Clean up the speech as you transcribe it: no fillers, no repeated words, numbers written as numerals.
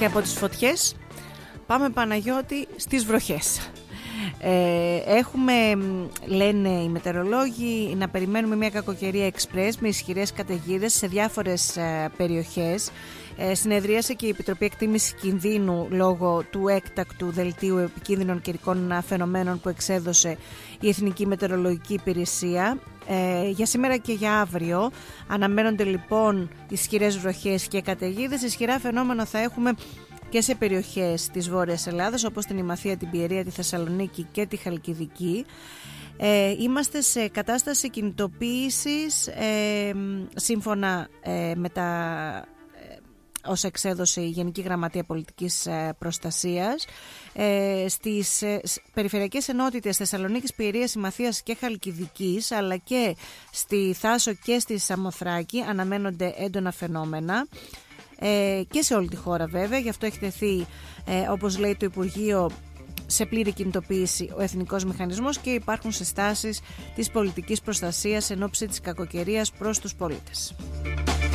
Και από τις φωτιές πάμε, Παναγιώτη, στις βροχές. Έχουμε, λένε οι μετεωρολόγοι, να περιμένουμε μια κακοκαιρία εξπρές με ισχυρές καταιγίδες σε διάφορες περιοχές. Συνεδρίασε και η Επιτροπή Εκτίμησης Κινδύνου λόγω του έκτακτου δελτίου επικίνδυνων καιρικών φαινομένων που εξέδωσε η Εθνική Μετεωρολογική Υπηρεσία. Για σήμερα και για αύριο αναμένονται λοιπόν ισχυρές βροχές και καταιγίδες. Ισχυρά φαινόμενα θα έχουμε και σε περιοχές της Βόρειας Ελλάδας, όπως την Ημαθία, την Πιερία, τη Θεσσαλονίκη και τη Χαλκιδική. Είμαστε σε κατάσταση κινητοποίησης σύμφωνα με τα όσα εξέδωσε η Γενική Γραμματεία Πολιτικής Προστασίας. Στις περιφερειακές ενότητες Θεσσαλονίκης, Πιερίας, Ημαθίας και Χαλκιδικής, αλλά και στη Θάσο και στη Σαμοθράκη αναμένονται έντονα φαινόμενα. Και σε όλη τη χώρα βέβαια, γι' αυτό έχει τεθεί, όπως λέει το Υπουργείο, σε πλήρη κινητοποίηση ο Εθνικός Μηχανισμός και υπάρχουν συστάσεις της πολιτικής προστασίας εν ώψη της κακοκαιρίας προς τους πολίτες.